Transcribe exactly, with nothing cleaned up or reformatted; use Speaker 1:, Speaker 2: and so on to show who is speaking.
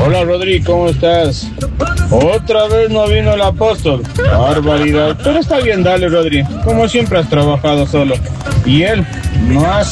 Speaker 1: Hola Rodri, ¿cómo estás? Otra vez no vino el apóstol. Barbaridad. Pero está bien, dale Rodri. Como siempre has trabajado solo. Y él no hace